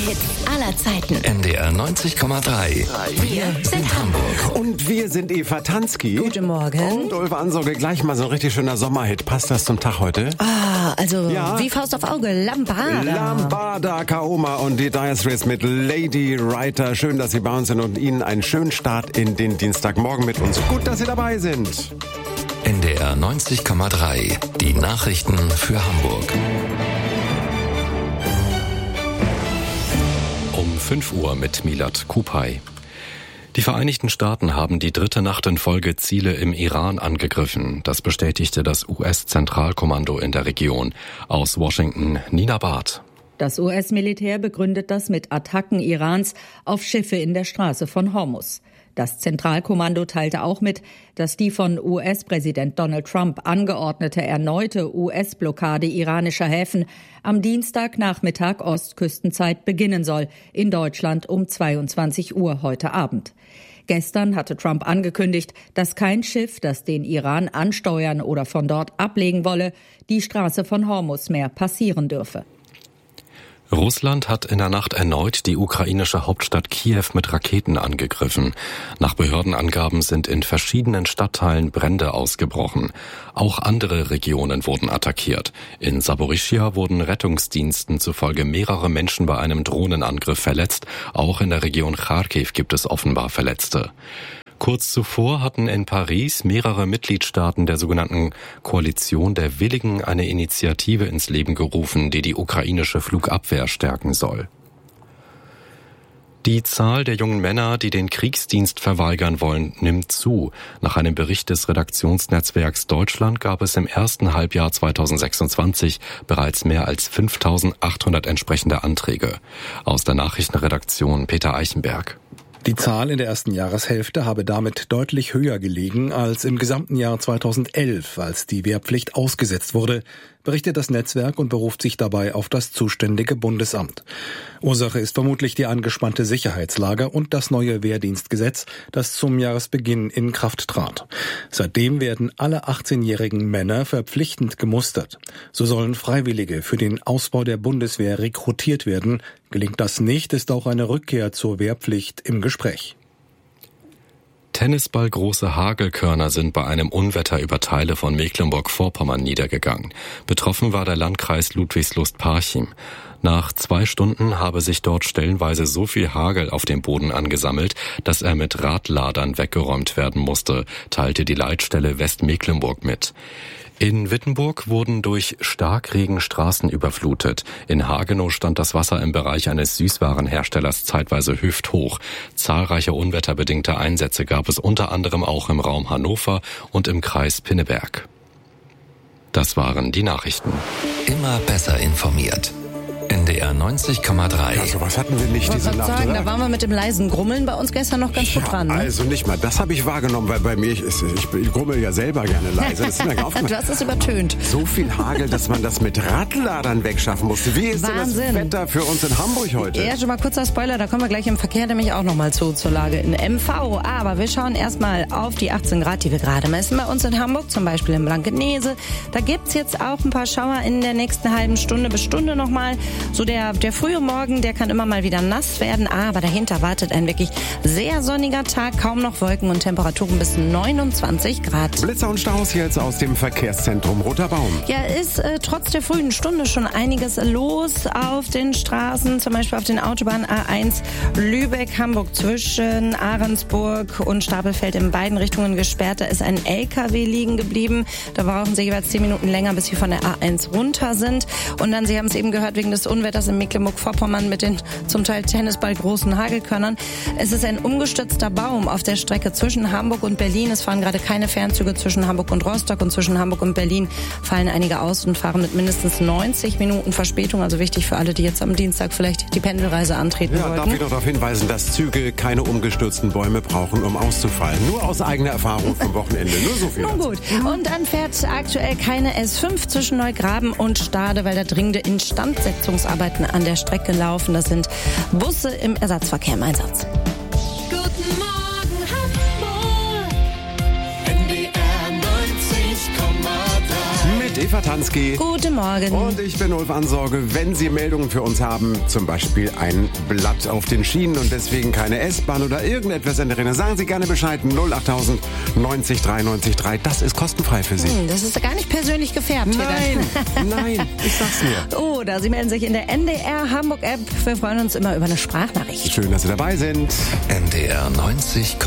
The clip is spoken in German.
Hits aller Zeiten. NDR 90,3. Wir sind Hamburg. Und wir sind Eva Tansky. Guten Morgen. Und Ulf Ansorge, gleich mal so ein richtig schöner Sommerhit. Passt das zum Tag heute? Wie Faust auf Auge, Lambada. Lambada, Kaoma und die Dire Straits mit Lady Writer. Schön, dass Sie bei uns sind und Ihnen einen schönen Start in den Dienstagmorgen mit uns. Gut, dass Sie dabei sind. NDR 90,3. Die Nachrichten für Hamburg. Um 5 Uhr mit Milad Kupay. Die Vereinigten Staaten haben die dritte Nacht in Folge Ziele im Iran angegriffen. Das bestätigte das US-Zentralkommando in der Region. Aus Washington, Nina Barth. Das US-Militär begründet das mit Attacken Irans auf Schiffe in der Straße von Hormuz. Das Zentralkommando teilte auch mit, dass die von US-Präsident Donald Trump angeordnete erneute US-Blockade iranischer Häfen am Dienstagnachmittag Ostküstenzeit beginnen soll, in Deutschland um 22 Uhr heute Abend. Gestern hatte Trump angekündigt, dass kein Schiff, das den Iran ansteuern oder von dort ablegen wolle, die Straße von Hormuz mehr passieren dürfe. Russland hat in der Nacht erneut die ukrainische Hauptstadt Kiew mit Raketen angegriffen. Nach Behördenangaben sind in verschiedenen Stadtteilen Brände ausgebrochen. Auch andere Regionen wurden attackiert. In Saporischschja wurden Rettungsdiensten zufolge mehrere Menschen bei einem Drohnenangriff verletzt. Auch in der Region Charkiw gibt es offenbar Verletzte. Kurz zuvor hatten in Paris mehrere Mitgliedstaaten der sogenannten Koalition der Willigen eine Initiative ins Leben gerufen, die die ukrainische Flugabwehr stärken soll. Die Zahl der jungen Männer, die den Kriegsdienst verweigern wollen, nimmt zu. Nach einem Bericht des Redaktionsnetzwerks Deutschland gab es im ersten Halbjahr 2026 bereits mehr als 5.800 entsprechende Anträge. Aus der Nachrichtenredaktion Peter Eichenberg. Die Zahl in der ersten Jahreshälfte habe damit deutlich höher gelegen als im gesamten Jahr 2011, als die Wehrpflicht ausgesetzt wurde, berichtet das Netzwerk und beruft sich dabei auf das zuständige Bundesamt. Ursache ist vermutlich die angespannte Sicherheitslage und das neue Wehrdienstgesetz, das zum Jahresbeginn in Kraft trat. Seitdem werden alle 18-jährigen Männer verpflichtend gemustert. So sollen Freiwillige für den Ausbau der Bundeswehr rekrutiert werden. Gelingt das nicht, ist auch eine Rückkehr zur Wehrpflicht im Gespräch. Tennisballgroße Hagelkörner sind bei einem Unwetter über Teile von Mecklenburg-Vorpommern niedergegangen. Betroffen war der Landkreis Ludwigslust-Parchim. Nach 2 Stunden habe sich dort stellenweise so viel Hagel auf dem Boden angesammelt, dass er mit Radladern weggeräumt werden musste, teilte die Leitstelle Westmecklenburg mit. In Wittenburg wurden durch Starkregen Straßen überflutet. In Hagenow stand das Wasser im Bereich eines Süßwarenherstellers zeitweise hüfthoch. Zahlreiche unwetterbedingte Einsätze gab es unter anderem auch im Raum Hannover und im Kreis Pinneberg. Das waren die Nachrichten. Immer besser informiert. NDR 90,3. Ja, sowas hatten wir nicht diese Nacht, sagen, oder? da waren wir mit dem leisen Grummeln bei uns gestern noch ganz gut dran. Ne? Also nicht mal, das habe ich wahrgenommen, weil bei mir, ich grummel ja selber gerne leise. Das ist mir aufgefallen. Du hast es übertönt. So viel Hagel, dass man das mit Radladern wegschaffen musste. Wie ist denn das Wetter für uns in Hamburg heute? Ja, schon mal kurzer Spoiler, da kommen wir gleich im Verkehr nämlich auch nochmal zur Lage in MV. Aber wir schauen erstmal auf die 18 Grad, die wir gerade messen bei uns in Hamburg, zum Beispiel in Blankenese. Da gibt's jetzt auch ein paar Schauer in der nächsten halben Stunde bis Stunde nochmal. So der frühe Morgen, der kann immer mal wieder nass werden, aber dahinter wartet ein wirklich sehr sonniger Tag, kaum noch Wolken und Temperaturen bis 29 Grad. Blitzer und Staus jetzt aus dem Verkehrszentrum Roter Baum. Ja, ist trotz der frühen Stunde schon einiges los auf den Straßen, zum Beispiel auf den Autobahnen A1 Lübeck-Hamburg zwischen Ahrensburg und Stapelfeld in beiden Richtungen gesperrt. Da ist ein LKW liegen geblieben. Da brauchen sie jeweils 10 Minuten länger, bis sie von der A1 runter sind. Und dann, Sie haben es eben gehört, wegen des Unwetters in Mecklenburg-Vorpommern mit den zum Teil tennisballgroßen Hagelkörnern. Es ist ein umgestürzter Baum auf der Strecke zwischen Hamburg und Berlin. Es fahren gerade keine Fernzüge zwischen Hamburg und Rostock und zwischen Hamburg und Berlin fallen einige aus und fahren mit mindestens 90 Minuten Verspätung. Also wichtig für alle, die jetzt am Dienstag vielleicht die Pendelreise antreten wollten. Darf ich noch darauf hinweisen, dass Züge keine umgestürzten Bäume brauchen, um auszufallen. Nur aus eigener Erfahrung vom Wochenende. Nur so viel. Nun gut. Und dann fährt aktuell keine S5 zwischen Neugraben und Stade, weil da dringende Instandsetzungsarbeiten an der Strecke laufen. Das sind Busse im Ersatzverkehr im Einsatz. Guten Morgen Hamburg. NDR 90,3. Mit Eva Tansky. Guten Morgen. Und ich bin Ulf Ansorge. Wenn Sie Meldungen für uns haben, zum Beispiel ein Blatt auf den Schienen und deswegen keine S-Bahn oder irgendetwas in der Rinne, sagen Sie gerne Bescheid. 08000 90 93 3. Das ist kostenfrei für Sie. Das ist gar nicht persönlich gefärbt. Nein, ich sag's mir. Oder Sie melden sich in der NDR Hamburg App. Wir freuen uns immer über eine Sprachnachricht. Schön, dass Sie dabei sind. NDR 90,3.